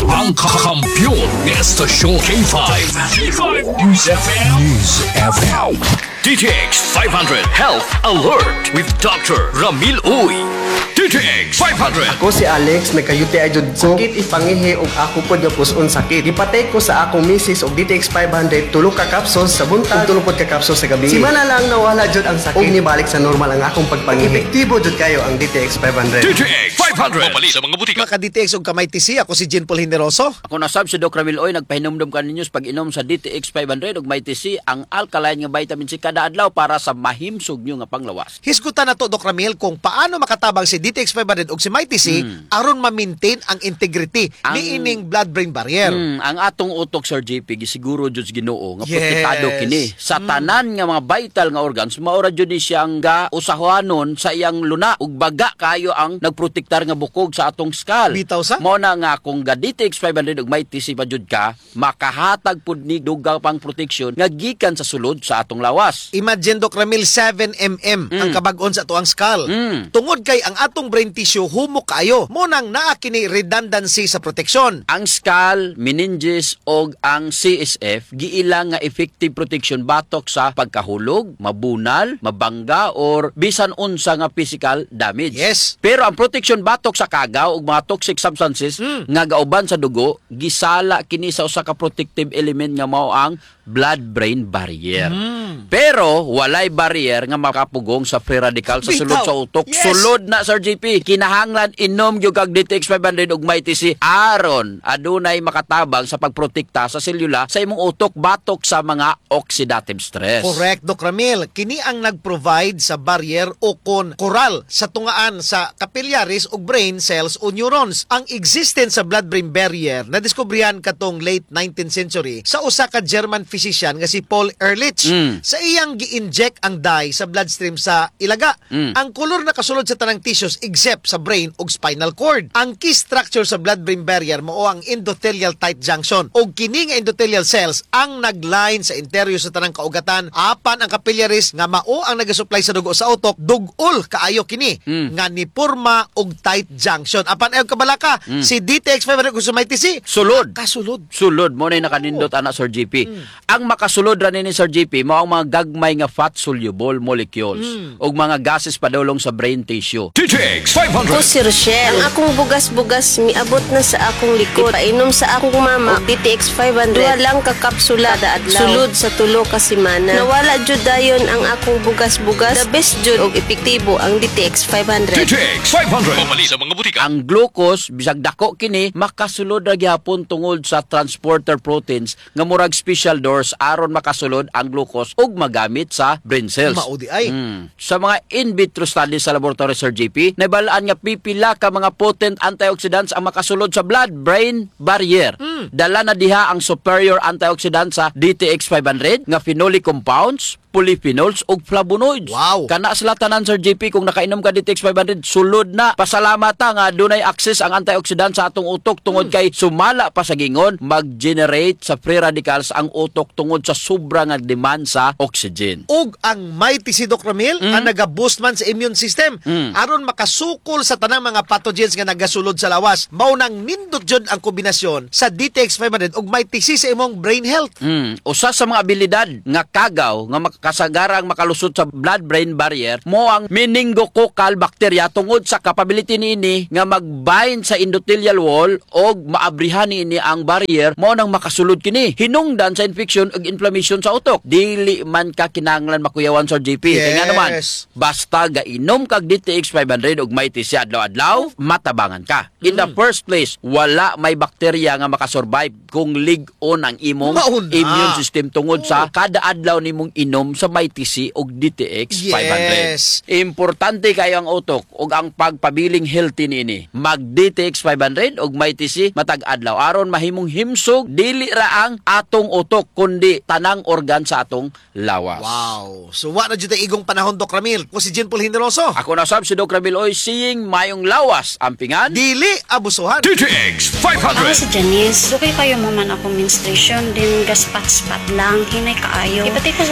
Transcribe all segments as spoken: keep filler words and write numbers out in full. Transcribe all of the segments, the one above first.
Ang kakampiyon ng estasyon K five. K five News F M. News F M. D T X five hundred Health Alert with Doctor Ramil Uy. D T X five hundred. Ako si Alex, may kayuti ay jud ko. Sakit ipangihi og ako pod nga puson sakit. Ipatay ko sa akong misis og D T X five hundred tulo ka capsules sa buntag, tulo pod ka capsules sa gabi. Simana lang nawala jud ang sakit. Og nibalik sa normal ang akong pagpangihi. Epektibo jud kayo ang D T X five hundred. D T X five hundred. Mapali sa mga butika. Mga ka-D T X og kamay T C, ako si Jean Paul Generoso. Ako nasab si Doc Ramil Oy, nagpahinumdum ka ninyo sa pag-inom sa D T X five hundred ug may T C ang alkaline nga vitamin C kada adlaw para sa mahimsog nyo nga panglawas. Hisgutan na to, Doc Ramil, kung paano makatabang si D T X five hundred og si may T C Mm. aron ma-maintain ang integrity Ang- ni ining blood-brain barrier. Hmm, ang atong utok, Sir J P, gisiguro jud sa Ginoo nga Yes. protektado kini sa tanan nga mga vital nga organs. Maura jud ni siyang ga usahuanon sa iyang luna ug baga kayo ang nagprotektar nga bukog sa atong skull. Bitaw sa? Mao na nga kung ga D T X five hundred ug may T C pa jud ka, makahatag pud ni dugang pang proteksyon nga gikan sa sulod sa atong lawas. Imagine, Doc Ramil, seven millimeters ang kabag-on sa tuang skull. Mm. Tungod kay ang atong brain tissue humok kayo. Mo nang naa kini redundancy sa proteksyon. Ang skull, meninges og ang C S F giilang nga effective protection batok sa pagkahulog, mabunal, mabangga or bisan unsa nga physical damage. Yes. Pero ang protection batok sa kagaw ug mga toxic substances nga gauban sa dugo gisala kini sa usa ka protective element nga mao ang blood-brain barrier. Pero walay barrier nga makapugong sa free radical sa sulod Bitaw. sa utok. Yes. Sulod na, Sir J P, kinahanglan inom gyud kag D T X five hundred ug may T C aron adunay makatabang sa pagprotekta sa selula sa imong utok batok sa mga oxidative stress. Correct, Doc Ramil. Kini ang nag-provide sa barrier o kon koral sa tungaan sa capillaries o brain cells o neurons. Ang existence sa blood-brain barrier na diskubrihan katong late nineteenth century sa usa ka German physician nga si Paul Ehrlich. Mm. Sa iyang gi-inject ang dye sa bloodstream sa ilaga. Mm. Ang kolor na kasulod sa tanang tissues except sa brain o spinal cord. Ang key structure sa blood-brain barrier mao ang endothelial tight junction o kini nga endothelial cells ang nagline sa interior sa tanang kaugatan apan ang capillaries nga mao ang nagasupply sa dugo sa utok dugol kaayo kini Mm. nga ni porma og tight junction apan ayo kabalaka si D T X five hundred kung sa may T C Sulod. kasulod. Sulod mo na nakanindot ana, Sir J P. Ang makasulod ra ni Sir J P mao ang mga gagmay nga fat soluble molecules ug mga gases padulong sa brain tissue. D T X five hundred. Ako si Rochelle. Ang akong bugas-bugas miabot na sa akong likod. Painom sa akong mama og D T X five hundred. Duha lang ka kapsula kada adlaw. Sulod sa tulo ka semana. Nawala jud dayon ang akong bugas-bugas. The best jud og epektibo ang D T X five D hundred. T X five hundred. Mapali sa mga butika. Ang glucose bisag dako kini makasulod ra gyapon tungod sa transporter proteins nga murag special doors aron makasulod ang glucose ug magamit sa brain cells. Maudi ay. Mm. Sa mga in vitro studies sa laboratory, Sir J P, nabalaan nga pipila ka mga potent antioxidants ang makasulod sa blood-brain barrier. Dala na diha ang superior antioxidant sa D T X five hundred nga phenolic compounds, polyphenols ug flavonoids. Wow. Kana sila tanan, Sir J P, kung nakainom ka D T X five hundred, sulod na. Pasalamat ta nga dunay access ang antioxidant sa atong utok tungod kay sumala pa sa gingon mag-generate sa free radicals ang utok tungod sa sobra nga demand sa oxygen. Og ang may T C, Doc Ramil ang naga-boost man sa immune system aron makasukol sa tanang mga pathogens nga nagasulod sa lawas. Mao nang nindot jud ang kombinasyon sa D T X five hundred og may T C sa imong brain health. Mm. Usa sa mga abilidad nga kagaw nga makasagarang makalusot sa blood-brain barrier mo ang meningococcal bacteria tungod sa capability niini nga mag-bind sa endothelial wall og maabrihan niini ang barrier mo nang makasulod kini hinungdan sa infection ug inflammation sa utok. Dili man ka kinahanglan makuyawan, Sir J P. Kaya nga naman, Yes. basta gainom kag D T X five hundred ug may T C adlaw-adlaw, matabangan ka. In the first place, wala may bakterya nga makasurvive kung lig-on ang imong Mauna. immune system tungod sa kada adlaw nimong inom sa may T C ug D T X five hundred. Yes. Importante kayo ang utok ug ang pagpabiling healthy niini. Mag D T X five hundred ug may T C matag adlaw aron mahimong himsog dili ra ang atong utok kundi tanang organ sa atong lawas. Wow. So wa na jud tay igong panahon, Doc Ramil. Ko si Jean Paul Generoso. Ako na sab si Doc Ramil Oy, seeing mayong lawas ampingan. Dili abusuhan. D T X five Ako hundred. si Janice. Dukay kayo mo man akong menstruation, din gaspat-spat lang, hinay kaayo. Ipatay ko sa kong bana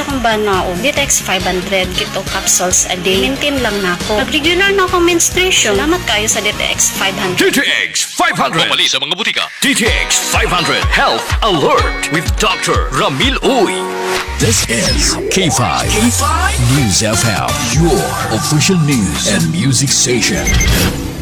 na og D T X five hundred kito capsules a day. Maintain lang na ako. Nag-regular na akong menstruation. Salamat kayo sa D T X five hundred. D T X five hundred. Pumali sa mga butika. D T X five hundred Health Alert with Doctor Ramil Uy. This is K five. K five News F M, your official news and music station.